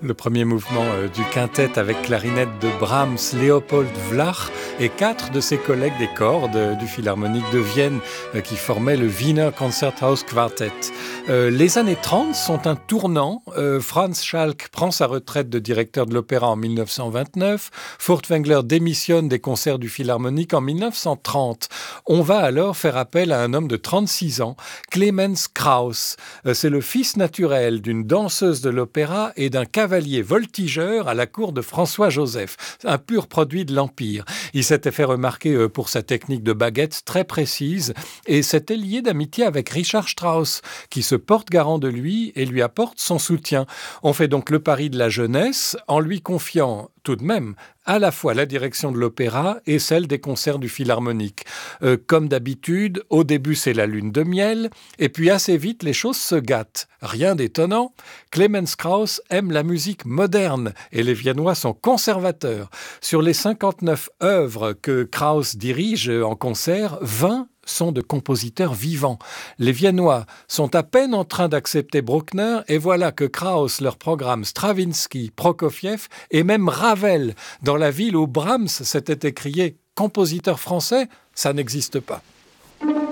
Le premier mouvement du quintet avec clarinette de Brahms, Leopold Vlach et 4 de ses collègues des cordes du Philharmonique de Vienne qui formaient le Wiener Concerthaus Quartet. Les années 30 sont un tournant. Franz Schalk prend sa retraite de directeur de l'opéra en 1929. Furtwängler démissionne des concerts du Philharmonique en 1930. On va alors faire appel à un homme de 36 ans, Clemens Krauss. C'est le fils naturel d'une danseuse de l'opéra et d'un cavalier voltigeur à la cour de François-Joseph, un pur produit de l'Empire. Il s'était fait remarquer pour sa technique de baguette très précise et s'était lié d'amitié avec Richard Strauss, qui se porte garant de lui et lui apporte son soutien. On fait donc le pari de la jeunesse en lui confiant tout de même à la fois la direction de l'opéra et celle des concerts du Philharmonique. Comme d'habitude, au début c'est la lune de miel, et puis assez vite les choses se gâtent. Rien d'étonnant, Clemens Krauss aime la musique moderne et les Viennois sont conservateurs. Sur les 59 œuvres que Krauss dirige en concert, 20 sont de compositeurs vivants. Les Viennois sont à peine en train d'accepter Bruckner et voilà que Krauss leur programme Stravinsky, Prokofiev et même Ravel dans la ville où Brahms s'était écrié « Compositeur français », ça n'existe pas.